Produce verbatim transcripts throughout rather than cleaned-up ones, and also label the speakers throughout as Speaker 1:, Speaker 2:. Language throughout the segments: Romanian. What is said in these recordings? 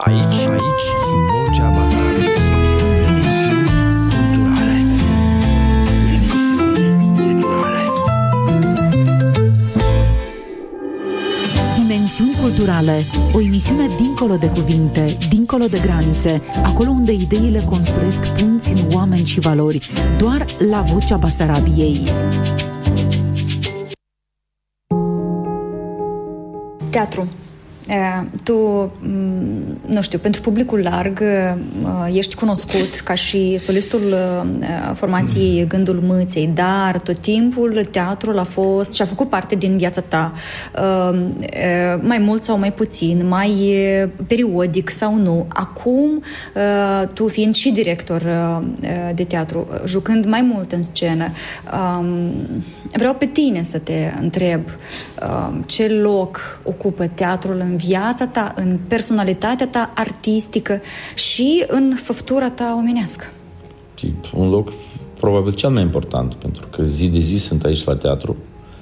Speaker 1: Aici, aici, Vocea Basarabiei. Dimensiuni culturale. Dimensiuni culturale.
Speaker 2: Dimensiuni culturale. O emisiune dincolo de cuvinte, dincolo de granițe, acolo unde ideile construiesc punți în oameni și valori, doar la Vocea Basarabiei.
Speaker 3: Teatru. Tu, nu știu, pentru publicul larg ești cunoscut ca și solistul formației Gândul Mâței, dar tot timpul teatrul a fost și a făcut parte din viața ta, mai mult sau mai puțin, mai periodic sau nu. Acum, tu fiind și director de teatru, jucând mai mult în scenă, vreau pe tine să te întreb ce loc ocupă teatrul în viața ta, în personalitatea ta artistică și în făptura ta omenească.
Speaker 4: Un loc probabil cel mai important, pentru că zi de zi sunt aici la teatru.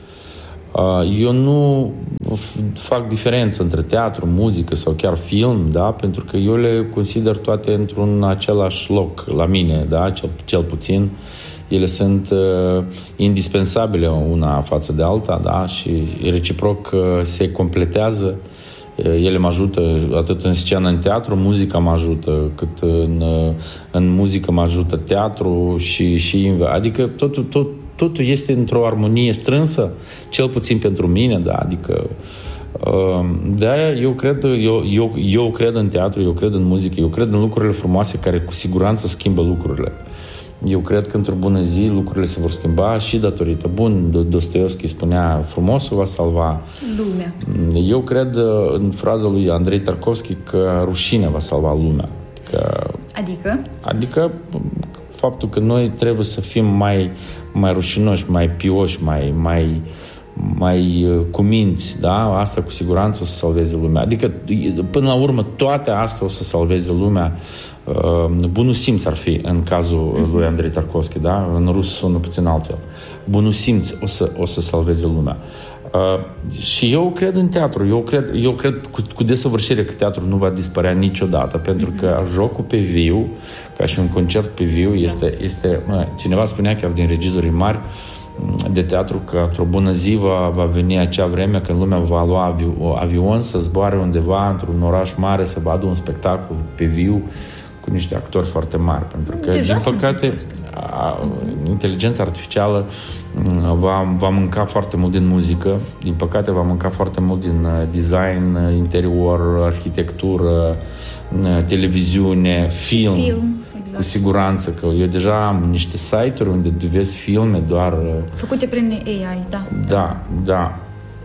Speaker 4: Eu nu fac diferență între teatru, muzică sau chiar film, da? Pentru că eu le consider toate într-un același loc la mine, da? Cel, cel puțin. Ele sunt uh, indispensabile una față de alta, da? Și reciproc uh, se completează. Ele mă ajută atât în scenă, în teatru, muzica mă ajută, cât în, în muzică mă ajută teatru și, și adică totul, tot, totul este într-o armonie strânsă, cel puțin pentru mine, da, adică de-aia eu cred, eu, eu, eu cred în teatru, eu cred în muzică, eu cred în lucrurile frumoase care cu siguranță schimbă lucrurile. Eu cred că într-o bună zi lucrurile se vor schimba și datorită. Bun, Dostoevski spunea, frumosul va salva
Speaker 3: lumea.
Speaker 4: Eu cred în fraza lui Andrei Tarkovski că rușinea va salva lumea. Că,
Speaker 3: adică?
Speaker 4: Adică faptul că noi trebuie să fim mai, mai rușinoși, mai pioși, mai, mai, mai cuminți, da? Asta cu siguranță o să salveze lumea. Adică, până la urmă, toate astea o să salveze lumea. Bunul simț ar fi în cazul lui Andrei Tarkovski, da? În rus sună puțin altfel. Bunul simț o să, o să salveze lumea. Uh, și eu cred în teatru. Eu cred, eu cred cu, cu desăvârșire că teatrul nu va dispărea niciodată, pentru că jocul pe viu, ca și un concert pe viu, este, este cineva spunea chiar din regizorii mari de teatru că într-o bună zi va, va veni acea vreme când lumea va lua avi, avion să zboare undeva într-un oraș mare să vadă un spectacol pe viu cu niște actori foarte mari, pentru că, deja din păcate, a, inteligența artificială va, va mânca foarte mult din muzică, din păcate va mânca foarte mult din design, interior, arhitectură, televiziune, film,
Speaker 3: film exact.
Speaker 4: Cu siguranță, că eu deja am niște site-uri unde vezi filme doar...
Speaker 3: Făcute prin A I, da.
Speaker 4: Da, da.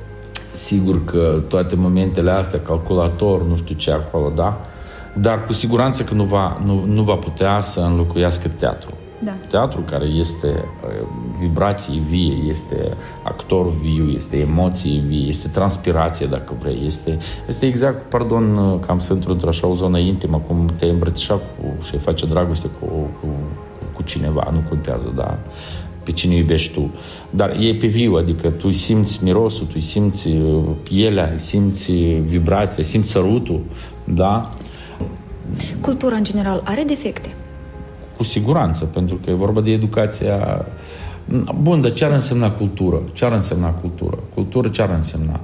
Speaker 4: Sigur că toate momentele astea, calculator, nu știu ce acolo, da? Dar cu siguranță că nu va, nu, nu va putea să înlocuiască teatru.
Speaker 3: Da.
Speaker 4: Teatru care este vibrație vie, este actor viu, este emoții vie, este transpirație, dacă vrei. Este, este exact, pardon, că am să intru într-așa o zonă intimă, cum te îmbrățișa cu, și face dragoste cu, cu, cu cineva, nu contează, da? Pe cine iubești tu. Dar e pe viu, adică tu simți mirosul, tu simți pielea, simți vibrația, simți sărutul, da?
Speaker 3: Cultura, în general, are defecte?
Speaker 4: Cu siguranță, pentru că e vorba de educația... Bun, dar ce ar însemna cultură? Ce ar însemna cultură? Cultură ce ar însemna?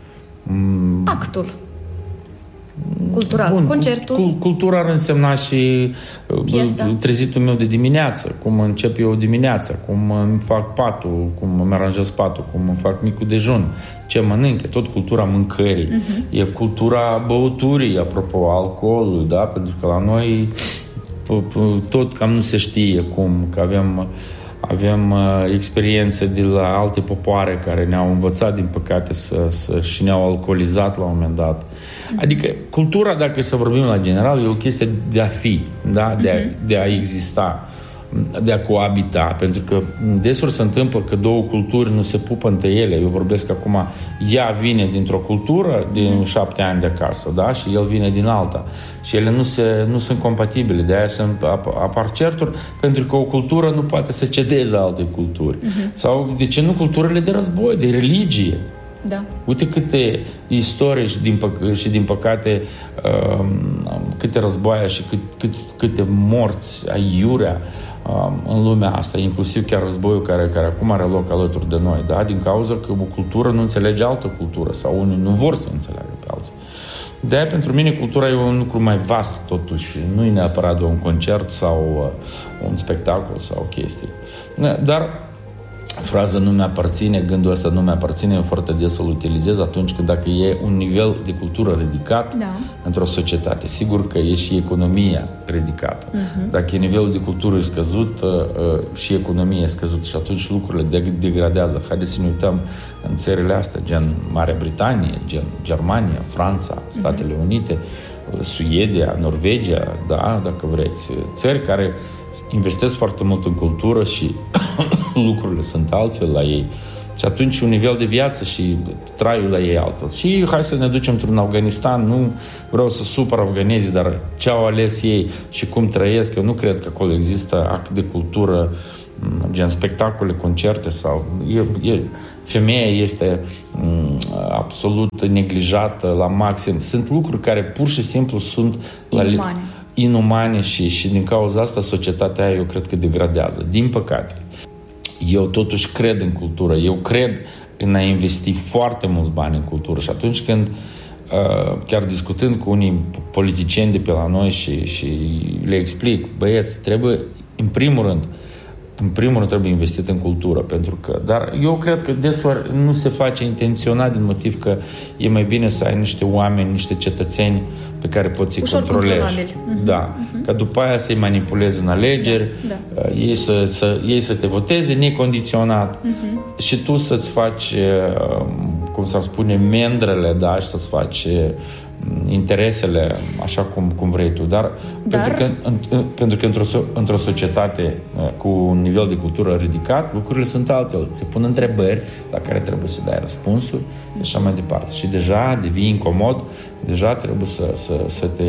Speaker 3: Actul cultural,
Speaker 4: bun,
Speaker 3: concertul.
Speaker 4: Cultura ar însemna și piesa. Trezitul meu de dimineață, cum încep eu dimineața, cum îmi fac patul, cum îmi aranjez patul, cum îmi fac micul dejun, ce mănânc, e tot cultura mâncării. Uh-huh. E cultura băuturii, apropo, alcoolului, da? Pentru că la noi tot cam nu se știe cum, că avem, avem uh, experiențe de la alte popoare care ne-au învățat, din păcate, să, să, și ne-au alcoolizat la un moment dat. Adică, cultura, dacă să vorbim la general, e o chestie de a fi, da? De a, de a exista, de a coabita, pentru că desuri se întâmplă că două culturi nu se pupă între ele. Eu vorbesc acum, ea vine dintr-o cultură din șapte ani de acasă, da? Și el vine din alta. Și ele nu, se, nu sunt compatibile. De aia sunt, apar certuri, pentru că o cultură nu poate să cedeze alte culturi. Uh-huh. Sau, de ce nu, culturile de război, de religie.
Speaker 3: Da.
Speaker 4: Uite câte istorii și din, păc- și din păcate uh, câte războaie și cât, cât, câte morți aiurea uh, în lumea asta, inclusiv chiar războiul care, care acum are loc alături de noi, da? Din cauza că o cultură nu înțelege altă cultură sau unii nu vor să înțeleagă pe alții. De-aia, pentru mine, cultura e un lucru mai vast, totuși. Nu e neapărat de un concert sau uh, un spectacol sau o chestie. Dar fraza nu mi-aparține, gândul ăsta nu mi-aparține, foarte des să-l utilizez atunci când dacă e un nivel de cultură ridicat
Speaker 3: da. într-o
Speaker 4: societate. Sigur că e și economia ridicată. Uh-huh. Dacă e nivelul de cultură scăzut, uh, și economia e scăzută și atunci lucrurile degradează. Haideți să ne uităm în țările astea, gen Marea Britanie, gen Germania, Franța, Statele uh-huh. Unite, Suedia, Norvegia, da, dacă vreți, țări care investesc foarte mult în cultură și lucrurile sunt altfel la ei. Și atunci un nivel de viață și traiul la ei altfel. Și hai să ne ducem într-un Afganistan, nu vreau să supăr afganezii, dar ce au ales ei și cum trăiesc, eu nu cred că acolo există act de cultură, gen spectacole, concerte sau... E, e, femeia este m, absolut neglijată la maxim. Sunt lucruri care pur și simplu sunt
Speaker 3: inumane,
Speaker 4: la, inumane și, și din cauza asta societatea aia eu cred că degradează. Din păcate. Eu totuși cred în cultură, eu cred în a investi foarte mulți bani în cultură și atunci când, chiar discutând cu unii politicieni de pe la noi și, și le explic, băieți, trebuie, în primul rând, în primul rând trebuie investit în cultură, pentru că, dar eu cred că deseori nu se face intenționat din motiv că e mai bine să ai niște oameni, niște cetățeni pe care poți să-i controlezi. Uh-huh. Da. Uh-huh. Ca după aia să-i manipulezi în alegeri, da. Da. Ei, să, să, ei să te voteze necondiționat uh-huh. și tu să-ți faci, cum s-ar spune, mendrele, da, și să-ți faci interesele așa cum, cum vrei tu, dar, dar... pentru că, în, pentru că într-o, într-o societate cu un nivel de cultură ridicat, lucrurile sunt altfel. Se pun întrebări la care trebuie să dai răspunsuri și așa mai departe. Și deja devii incomod, deja trebuie să, să, să te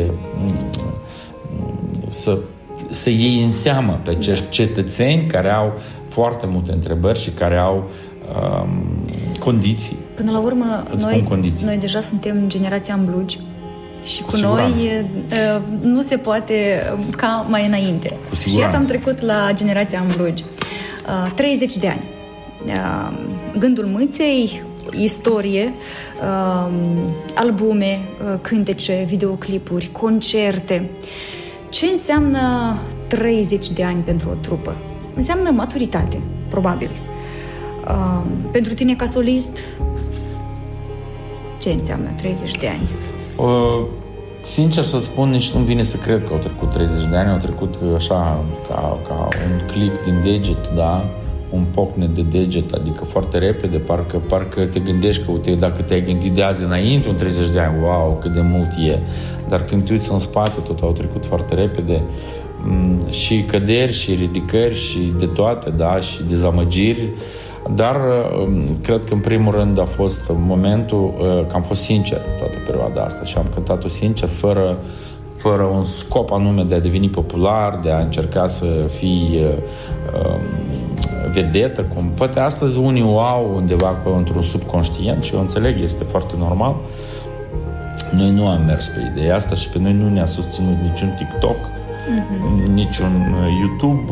Speaker 4: să, să iei în seamă pe acești cetățeni care au foarte multe întrebări și care au um, condiții.
Speaker 3: Până la urmă, noi, noi deja suntem generația în blugi și cu, cu noi uh, nu se poate ca mai înainte.
Speaker 4: Cu
Speaker 3: și iată am trecut la generația în blugi. Uh, treizeci de ani. Uh, Gândul Mâței, istorie, uh, albume, uh, cântece, videoclipuri, concerte. Ce înseamnă treizeci de ani pentru o trupă? Înseamnă maturitate, probabil. Uh, pentru tine ca solist, ce înseamnă treizeci de ani?
Speaker 4: Uh, sincer să spun, nici nu-mi vine să cred că au trecut treizeci de ani, au trecut așa ca, ca un click din deget, da? Un pocnet de deget, adică foarte repede, parcă, parcă te gândești că, uite, dacă te-ai gândit de azi înainte un treizeci de ani, wow, cât de mult e, dar când te uiți în spate, tot au trecut foarte repede. Și căderi, și ridicări, și de toate, da, și dezamăgiri, dar cred că în primul rând a fost momentul că am fost sincer toată perioada asta și am cântat-o sincer, fără, fără un scop anume de a deveni popular, de a încerca să fii uh, vedetă, cum poate astăzi unii o au undeva într-un subconștient și eu înțeleg, este foarte normal. Noi nu am mers pe ideea asta și pe noi nu ne-a susținut niciun TikTok, mm-hmm. niciun YouTube,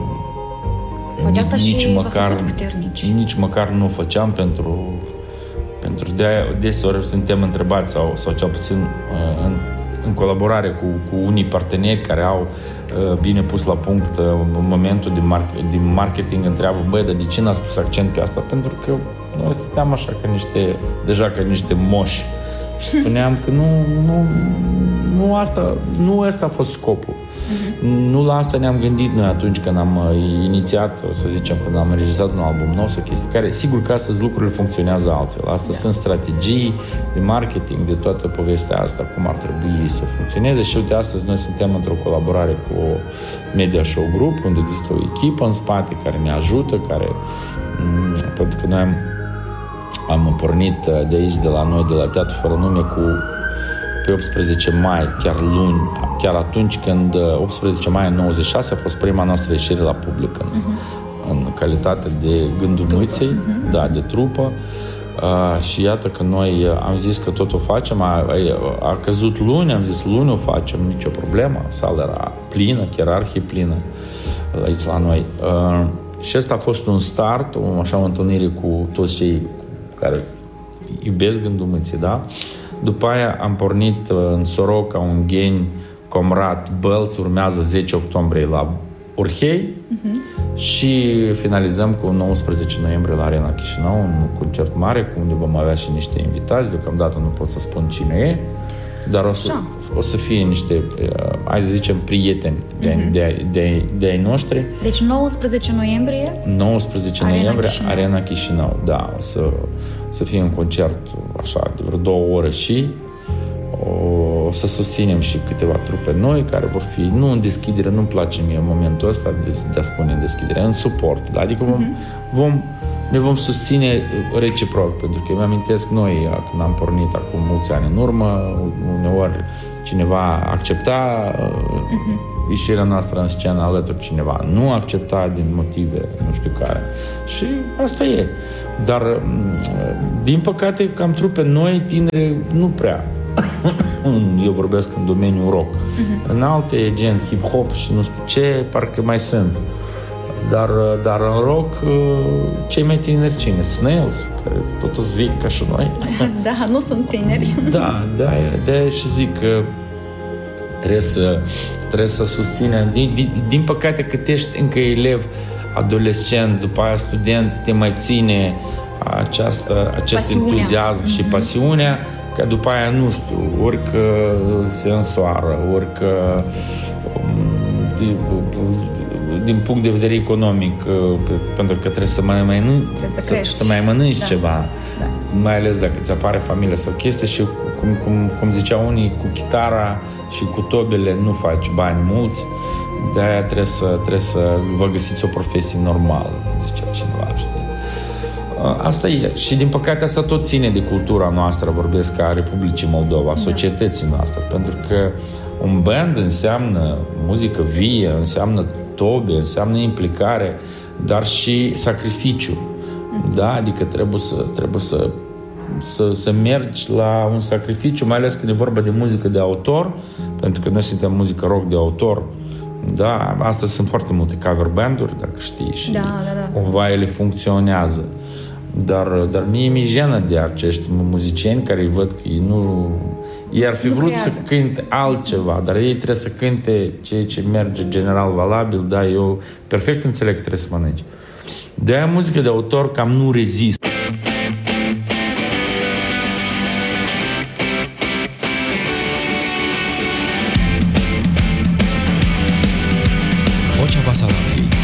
Speaker 3: poate asta
Speaker 4: nici
Speaker 3: și
Speaker 4: măcar, nici măcar nu o făceam pentru, pentru de-aia deseori suntem întrebați sau, sau cel puțin în, în colaborare cu, cu unii parteneri care au bine pus la punct în momentul de, mar- de marketing, întreabă, băi, dar de ce n-ați pus accent pe asta? Pentru că noi stăteam așa ca niște, deja ca niște moși. Și spuneam că nu, nu, nu, asta, nu asta a fost scopul. Uh-huh. Nu la asta ne-am gândit noi atunci când am inițiat, să zicem, când am înregistrat un album nou sau chestii care, sigur că astăzi lucrurile funcționează altfel. Asta yeah. sunt strategii de marketing, de toată povestea asta, cum ar trebui să funcționeze și uite, astăzi noi suntem într-o colaborare cu o Media Show Group, unde există o echipă în spate care ne ajută, care, m- pentru că noi am Am pornit de aici, de la noi, de la Teatru Fără Nume, cu pe optsprezece mai, chiar luni, chiar atunci când optsprezece mai nouăzeci și șase a fost prima noastră ieșire la public în, uh-huh. în calitate de Gândul Mâței, uh-huh. da, de trupă. Uh, și iată că noi am zis că tot o facem, a, a căzut luni, am zis luni o facem, nicio problemă, sala era plină, chiar arhiplină aici la noi. Uh, și ăsta a fost un start, o, așa o întâlnire cu toți cei care iubesc gândul mâții, da? După aia am pornit în Soroca, Ungheni, Comrat, Bălți, urmează zece octombrie la Urhei uh-huh. și finalizăm cu nouăsprezece noiembrie la Arena Chișinău, un concert mare, unde vom avea și niște invitați, deocamdată nu pot să spun cine e, dar o să, o să fie niște, hai să zicem, prieteni de, uh-huh. de, de, de ai noștri.
Speaker 3: Deci nouăsprezece noiembrie?
Speaker 4: nouăsprezece
Speaker 3: Arena
Speaker 4: noiembrie,
Speaker 3: Chișinău.
Speaker 4: Arena Chișinău, da, o să, să fie un concert așa de vreo două ore și o să susținem și câteva trupe noi care vor fi, nu în deschidere, nu-mi place mie în momentul ăsta de, de a spune în deschidere, în suport, da? Adică vom, uh-huh. vom, ne vom susține reciproc, pentru că îmi amintesc noi, când am pornit acum mulți ani în urmă, uneori cineva accepta uh-huh. ieșirea noastră în scenă alături, cineva nu accepta din motive nu știu care. Și asta e. Dar, din păcate, cam trupe noi, tineri, nu prea. Eu vorbesc în domeniul rock. Uh-huh. În alte, gen hip-hop și nu știu ce, parcă mai sunt. Dar, dar în rock, cei mai tineri cine? Snails, care tot sunt vechi ca și noi.
Speaker 3: Da, nu sunt tineri.
Speaker 4: Da, da, de și zic că trebuie să, trebuie să susținem. Din, din, din păcate, cât ești încă elev, adolescent, după aia student, te mai ține această, acest
Speaker 3: pasiunea.
Speaker 4: entuziasm mm-hmm. și pasiunea, că după aia, nu știu, ori că se însoară, ori că din, din punct de vedere economic, pentru că trebuie să mai mănânci,
Speaker 3: trebuie să,
Speaker 4: să,
Speaker 3: crești.
Speaker 4: să mai mănânci
Speaker 3: da.
Speaker 4: ceva,
Speaker 3: da.
Speaker 4: mai ales dacă ți apare familia sau chestii și, cum, cum, cum zicea unii, cu chitara și cu tobele nu faci bani mulți, de-aia trebuie să, trebuie să vă găsiți o profesie normală, zicea cineva, știi? Asta e. Și din păcate asta tot ține de cultura noastră, vorbesc ca Republicii Moldova, da. societății noastre, pentru că un band înseamnă muzică vie, înseamnă tobe, înseamnă implicare, dar și sacrificiu. Da? Adică trebuie să, trebuie să, să, să mergi la un sacrificiu, mai ales când e vorba de muzică de autor, pentru că noi suntem muzică rock de autor. Da? Astăzi sunt foarte multe cover band-uri, dacă știi, și
Speaker 3: da, da, da.
Speaker 4: cumva ele funcționează. Dar, dar mie mi-e jenă de acești muzicieni care îi văd că ei nu... Ei ar fi
Speaker 3: nu
Speaker 4: vrut
Speaker 3: creează.
Speaker 4: să cânte altceva, dar ei trebuie să cânte ceea ce merge general valabil, da, eu perfect înțeleg că trebuie să mănânci. De-aia muzică de autor cam nu rezistă.
Speaker 1: Vocea Basarabiei